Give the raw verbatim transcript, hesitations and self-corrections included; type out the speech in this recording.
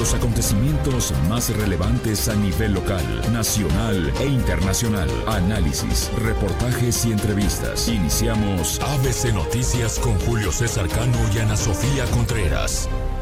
los acontecimientos más relevantes a nivel local, nacional e internacional. Análisis, reportajes y entrevistas. Iniciamos A B C Noticias con Julio César Cano y Ana Sofía Contreras.